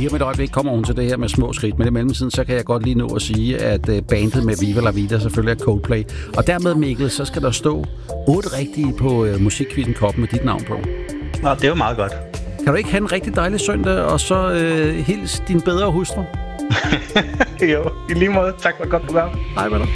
Lige om et øjeblik kommer hun til det her med små skridt, men i mellemtiden, så kan jeg godt lige nå at sige, at bandet med Viva La Vida selvfølgelig er Coldplay. Og dermed, Mikkel, så skal der stå 8 rigtige på Musikquizzen Koppen med dit navn på. Nå, det er jo meget godt. Kan du ikke have en rigtig dejlig søndag, og så hils din bedre hustru? Jo, i lige måde. Tak for et godt program. Hej med dig.